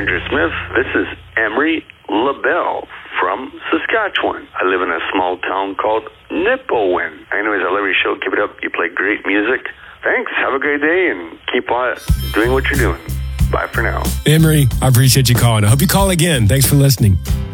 Ranger Smith. This is Emery LaBelle from Saskatchewan. I live in a small town called Nipawin. Anyways, I love your show. Keep it up. You play great music. Thanks. Have a great day and keep on doing what you're doing. Bye for now. Emery, I appreciate you calling. I hope you call again. Thanks for listening.